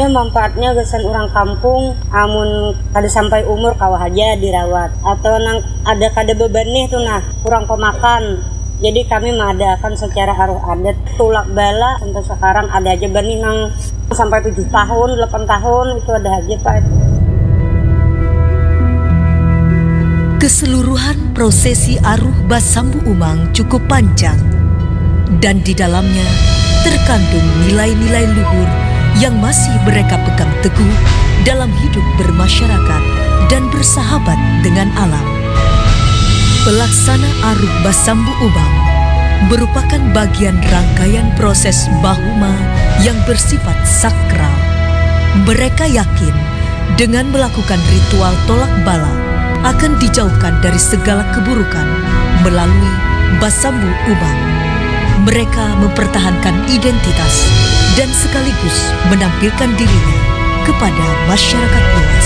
manfaatnya gesan orang kampung amun kada sampai umur kawah aja dirawat atau nang ada kada beban nih tuh nah kurang pemakan. Jadi kami mengadakan secara aruh adat tulak bala sampai sekarang ada aja benih nang sampai 7 tahun, 8 tahun itu ada aja Pak. Keseluruhan prosesi aruh Basambu Umang cukup panjang dan di dalamnya terkandung nilai-nilai luhur yang masih mereka pegang teguh dalam hidup bermasyarakat dan bersahabat dengan alam. Pelaksana aruh Basambu Umang merupakan bagian rangkaian proses bahuma yang bersifat sakral. Mereka yakin dengan melakukan ritual tolak bala akan dijauhkan dari segala keburukan melalui Basambu Umang. Mereka mempertahankan identitas dan sekaligus menampilkan dirinya kepada masyarakat luas.